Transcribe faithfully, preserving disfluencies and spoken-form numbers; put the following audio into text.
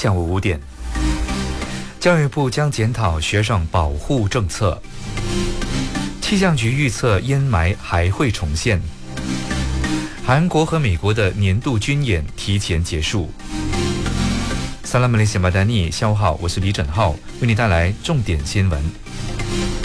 下午五点，教育部将检讨学生保护政策。气象局预测阴霾还会重现。韩国和美国的年度军演提前结束。萨拉马雷西马丹尼，下午好，我是李振浩，为你带来重点新闻。